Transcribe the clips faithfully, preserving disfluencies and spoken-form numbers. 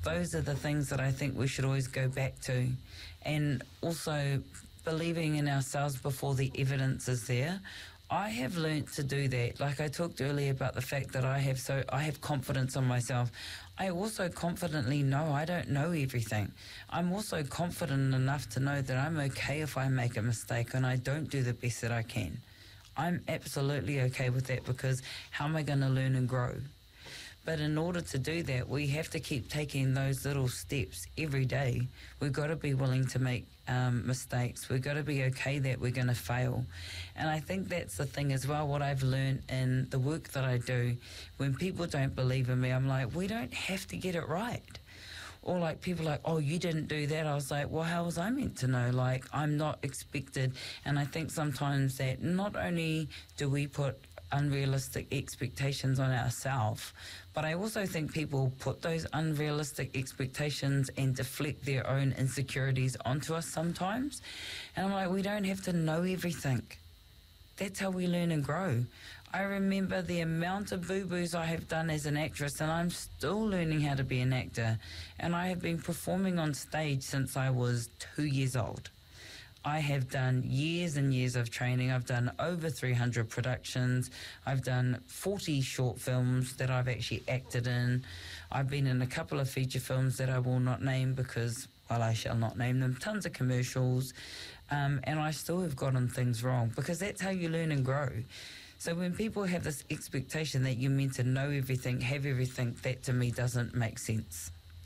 those are the things that I think we should always go back to. And also believing in ourselves before the evidence is there. I have learnt to do that. Like I talked earlier about the fact that I have so I have confidence in myself. I also confidently know I don't know everything. I'm also confident enough to know that I'm okay if I make a mistake and I don't do the best that I can. I'm absolutely okay with that, because how am I going to learn and grow? But in order to do that, we have to keep taking those little steps every day. We've got to be willing to make um, mistakes. We've got to be okay that we're going to fail. And I think that's the thing as well, what I've learned in the work that I do. When people don't believe in me, I'm like, we don't have to get it right. Or like people like, oh, you didn't do that. I was like, well, how was I meant to know? Like, I'm not expected. And I think sometimes that not only do we put unrealistic expectations on ourselves, but I also think people put those unrealistic expectations and deflect their own insecurities onto us sometimes. And I'm like, we don't have to know everything. That's how we learn and grow. I remember the amount of boo-boos I have done as an actress, and I'm still learning how to be an actor. And I have been performing on stage since I was two years old. I have done years and years of training. I've done over three hundred productions. I've done forty short films that I've actually acted in. I've been in a couple of feature films that I will not name because, well, I shall not name them. Tons of commercials. Um, and I still have gotten things wrong, because that's how you learn and grow. So when people have this expectation that you're meant to know everything, have everything, that to me doesn't make sense.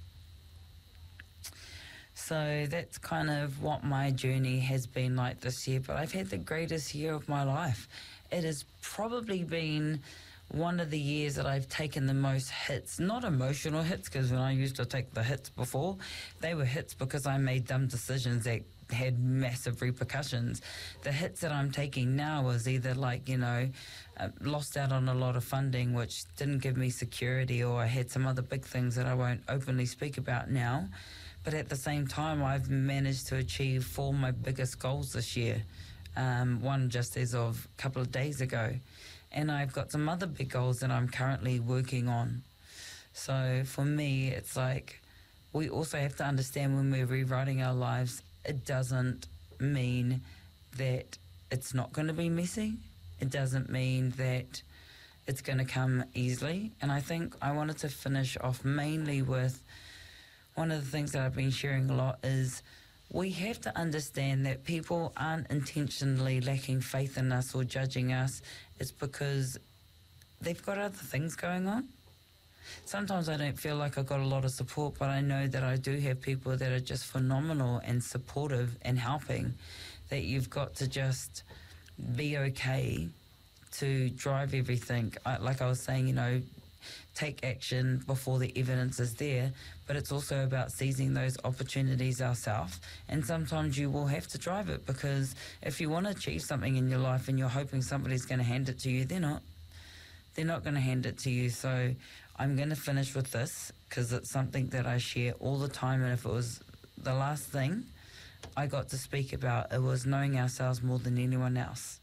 So that's kind of what my journey has been like this year. But I've had the greatest year of my life. It has probably been one of the years that I've taken the most hits. Not emotional hits, because when I used to take the hits before, they were hits because I made dumb decisions that had massive repercussions. The hits that I'm taking now was either like, you know, uh, lost out on a lot of funding, which didn't give me security, or I had some other big things that I won't openly speak about now. But at the same time, I've managed to achieve four of my biggest goals this year. Um, one just as of a couple of days ago. And I've got some other big goals that I'm currently working on. So for me, it's like we also have to understand when we're rewriting our lives, it doesn't mean that it's not going to be messy. It doesn't mean that it's going to come easily. And I think I wanted to finish off mainly with one of the things that I've been sharing a lot is we have to understand that people aren't intentionally lacking faith in us or judging us. It's because they've got other things going on. Sometimes I don't feel like I've got a lot of support, but I know that I do have people that are just phenomenal and supportive and helping, that you've got to just be okay to drive everything. I, like I was saying, you know, take action before the evidence is there, but it's also about seizing those opportunities ourselves. And sometimes you will have to drive it, because if you want to achieve something in your life and you're hoping somebody's going to hand it to you, they're not. They're not going to hand it to you. So I'm going to finish with this, because it's something that I share all the time, and if it was the last thing I got to speak about, it was knowing ourselves more than anyone else.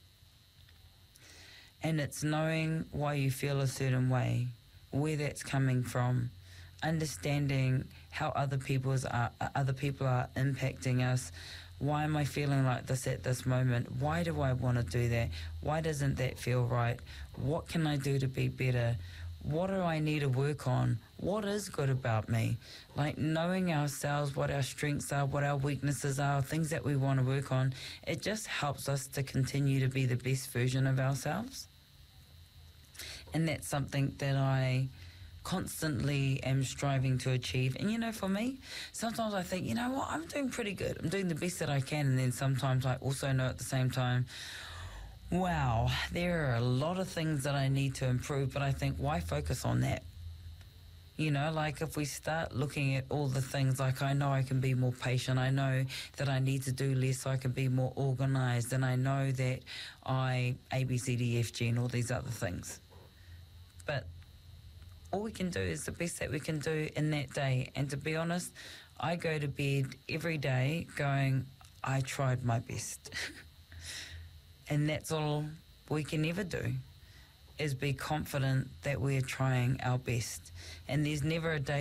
And it's knowing why you feel a certain way, where that's coming from, understanding how other people's are, other people are impacting us. Why am I feeling like this at this moment? Why do I want to do that? Why doesn't that feel right? What can I do to be better? What do I need to work on? What is good about me? Like knowing ourselves, what our strengths are, what our weaknesses are, things that we want to work on, it just helps us to continue to be the best version of ourselves. And that's something that I constantly am striving to achieve. And you know, for me, sometimes I think, you know what, I'm doing pretty good. I'm doing the best that I can. And then sometimes I also know at the same time, wow, there are a lot of things that I need to improve. But I think, why focus on that? You know, like if we start looking at all the things, like I know I can be more patient. I know that I need to do less so I can be more organised. And I know that I A, B, C, D, F, G and all these other things. But all we can do is the best that we can do in that day. And to be honest, I go to bed every day going, I tried my best. And that's all we can ever do, is be confident that we're trying our best. And there's never a day